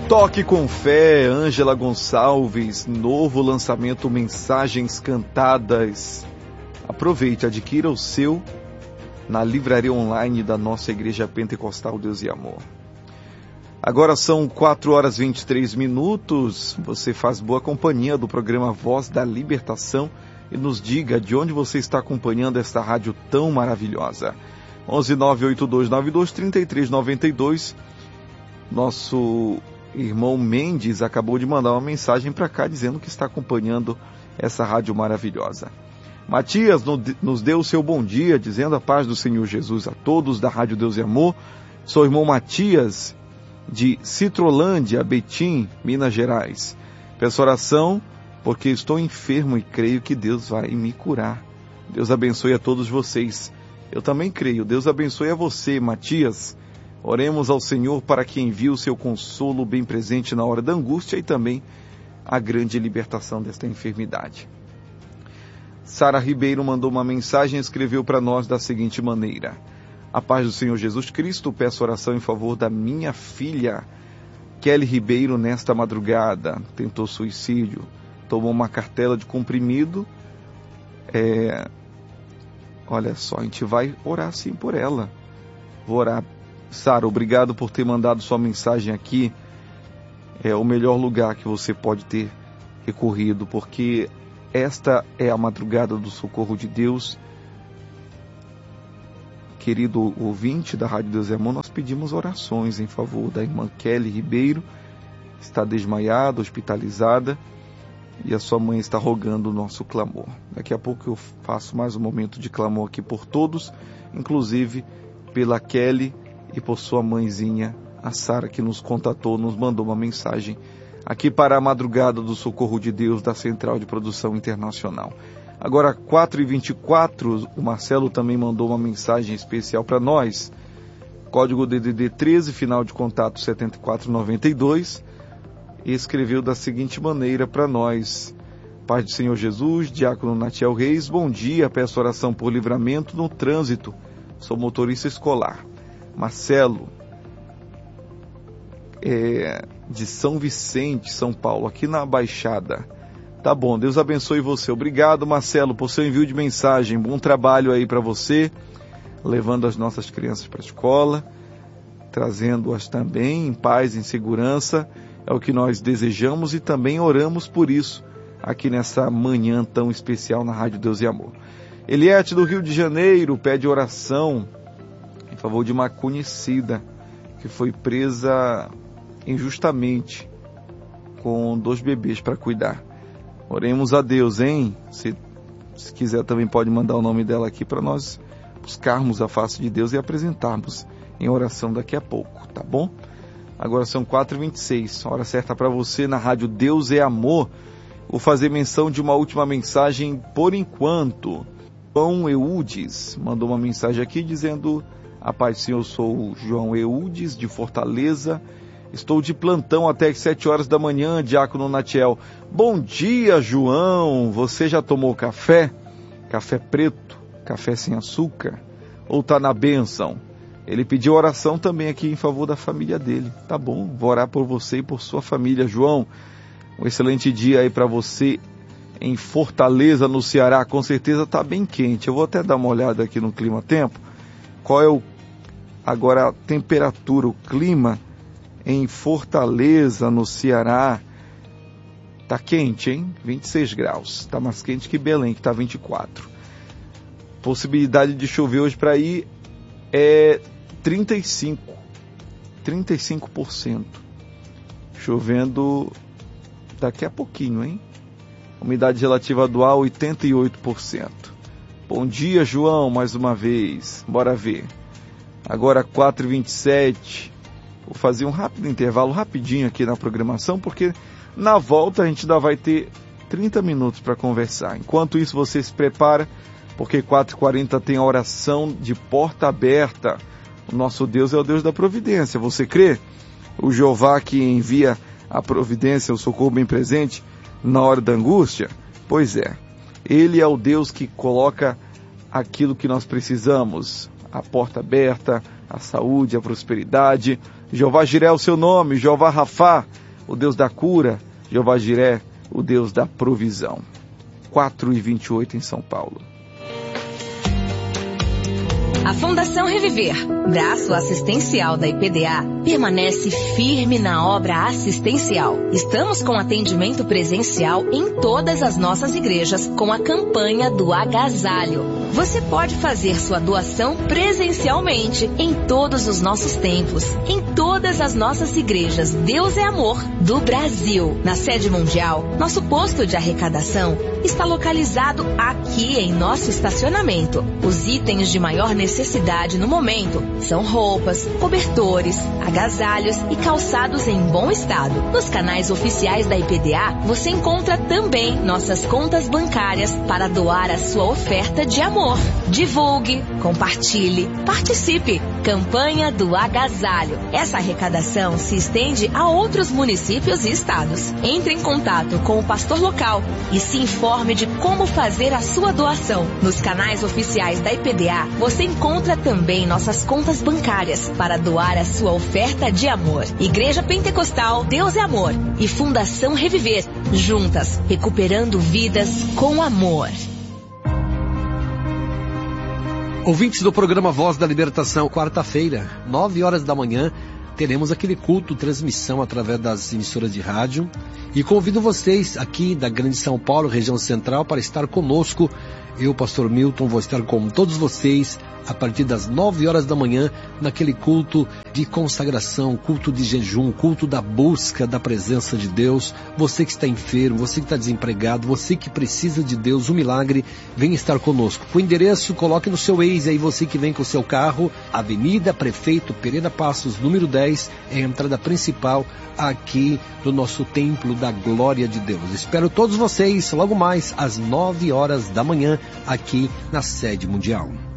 Toque com Fé, Ângela Gonçalves, novo lançamento Mensagens Cantadas. Aproveite, adquira o seu na livraria online da nossa Igreja Pentecostal Deus e Amor. Agora são 4h23, você faz boa companhia do programa Voz da Libertação e nos diga de onde você está acompanhando esta rádio tão maravilhosa. 11982923392. Nosso irmão Mendes acabou de mandar uma mensagem para cá dizendo que está acompanhando essa rádio maravilhosa. Matias nos deu o seu bom dia, dizendo a paz do Senhor Jesus a todos da Rádio Deus e Amor. Sou o irmão Matias, de Citrolândia, Betim, Minas Gerais. Peço oração porque estou enfermo e creio que Deus vai me curar. Deus abençoe a todos vocês. Eu também creio. Deus abençoe a você, Matias. Oremos ao Senhor para que envie o seu consolo bem presente na hora da angústia e também a grande libertação desta enfermidade. Sara Ribeiro mandou uma mensagem e escreveu para nós da seguinte maneira: a paz do Senhor Jesus Cristo, peço oração em favor da minha filha, Kelly Ribeiro, nesta madrugada. Tentou suicídio, tomou uma cartela de comprimido. Olha só, a gente vai orar sim por ela. Vou orar. Sara, obrigado por ter mandado sua mensagem aqui. É o melhor lugar que você pode ter recorrido, porque esta é a madrugada do socorro de Deus. Querido ouvinte da Rádio Deus e Amor, nós pedimos orações em favor da irmã Kelly Ribeiro, está desmaiada, hospitalizada, e a sua mãe está rogando o nosso clamor. Daqui a pouco eu faço mais um momento de clamor aqui por todos, inclusive pela Kelly e por sua mãezinha, a Sara, que nos contatou, nos mandou uma mensagem aqui para a madrugada do socorro de Deus da Central de Produção Internacional. Agora, 4h24, o Marcelo também mandou uma mensagem especial para nós. Código DDD 13, final de contato 7492. E escreveu da seguinte maneira para nós: Paz do Senhor Jesus, Diácono Natiel Reis, bom dia, peço oração por livramento no trânsito. Sou motorista escolar. Marcelo, de São Vicente, São Paulo, aqui na Baixada. Tá bom, Deus abençoe você. Obrigado, Marcelo, por seu envio de mensagem. Bom trabalho aí para você, levando as nossas crianças para a escola, trazendo-as também em paz, em segurança. É o que nós desejamos e também oramos por isso aqui nessa manhã tão especial na Rádio Deus e Amor. Eliette, do Rio de Janeiro, pede oração em favor de uma conhecida que foi presa injustamente com 2 bebês para cuidar. Oremos a Deus, hein? Se quiser também pode mandar o nome dela aqui para nós buscarmos a face de Deus e apresentarmos em oração daqui a pouco, tá bom? Agora são 4h26, hora certa para você na Rádio Deus é Amor. Vou fazer menção de uma última mensagem por enquanto. João Eudes mandou uma mensagem aqui dizendo: a paz do Senhor, sou o João Eudes de Fortaleza. Estou de plantão até às 7 horas da manhã, Diácono Natiel. Bom dia, João. Você já tomou café? Café preto? Café sem açúcar? Ou está na bênção? Ele pediu oração também aqui em favor da família dele. Tá bom, vou orar por você e por sua família, João. Um excelente dia aí para você em Fortaleza, no Ceará. Com certeza está bem quente. Eu vou até dar uma olhada aqui no clima-tempo. Qual é agora a temperatura, o clima em Fortaleza, no Ceará? Tá quente, hein? 26 graus. Tá mais quente que Belém, que tá 24. Possibilidade de chover hoje para ir é 35%. Chovendo daqui a pouquinho, hein? Umidade relativa do ar 88%. Bom dia, João, mais uma vez. Bora ver. Agora 4h27. Vou fazer um rápido intervalo, rapidinho aqui na programação, porque na volta a gente ainda vai ter 30 minutos para conversar. Enquanto isso, você se prepara, porque 4h40 tem a oração de porta aberta. O nosso Deus é o Deus da providência. Você crê? O Jeová que envia a providência, o socorro bem presente na hora da angústia? Pois é. Ele é o Deus que coloca aquilo que nós precisamos. A porta aberta, a saúde, a prosperidade, Jeová Jiré é o seu nome, Jeová Rafá, o Deus da cura, Jeová Jiré, o Deus da provisão. 4h28 em São Paulo. A Fundação Reviver, braço assistencial da IPDA, permanece firme na obra assistencial. Estamos com atendimento presencial em todas as nossas igrejas com a campanha do agasalho. Você pode fazer sua doação presencialmente em todos os nossos templos, em todas as nossas igrejas Deus é Amor do Brasil. Na sede mundial, nosso posto de arrecadação está localizado aqui em nosso estacionamento. Os itens de maior necessidade no momento são roupas, cobertores, agasalhos e calçados em bom estado. Nos canais oficiais da IPDA, você encontra também nossas contas bancárias para doar a sua oferta de amor. Divulgue, compartilhe, participe. Campanha do Agasalho. Essa arrecadação se estende a outros municípios e estados. Entre em contato com o pastor local e se informe de como fazer a sua doação. Nos canais oficiais da IPDA, você encontra também nossas contas bancárias para doar a sua oferta de amor. Igreja Pentecostal Deus é Amor e Fundação Reviver, juntas, recuperando vidas com amor. Ouvintes do programa Voz da Libertação, quarta-feira, 9h da manhã, teremos aquele culto, transmissão através das emissoras de rádio. E convido vocês aqui da Grande São Paulo, região central, para estar conosco. Eu, pastor Milton, vou estar com todos vocês a partir das 9h da manhã, naquele culto de consagração, culto de jejum, culto da busca da presença de Deus. Você que está enfermo, você que está desempregado, você que precisa de Deus, um milagre, vem estar conosco. O endereço, coloque no seu Waze aí, você que vem com o seu carro, Avenida Prefeito Pereira Passos, número 10, é a entrada principal aqui do nosso Templo da Glória de Deus. Espero todos vocês logo mais às 9h da manhã, aqui na sede mundial.